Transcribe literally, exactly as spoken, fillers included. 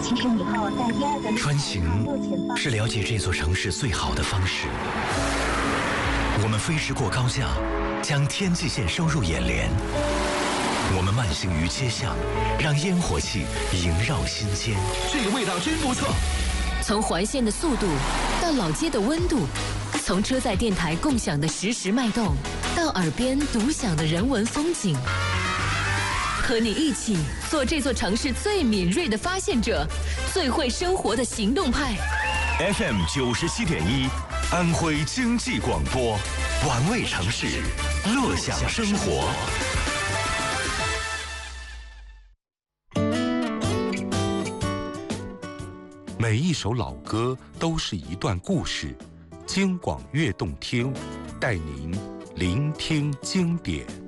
起身以后，在第二个穿行是了解这座城市最好的方式。我们飞驰过高架，将天际线收入眼帘。我们慢行于街巷，让烟火气萦绕心间。 这个味道真不错。 从环线的速度到老街的温度，从车载电台共享的实时脉动，到耳边独享的人文风景。和你一起做这座城市最敏锐的发现者，最会生活的行动派。 F M 九十七点一，安徽经济广播，玩味城市，乐享生活。 每一首老歌都是一段故事，京广粤动听，带您聆听经典。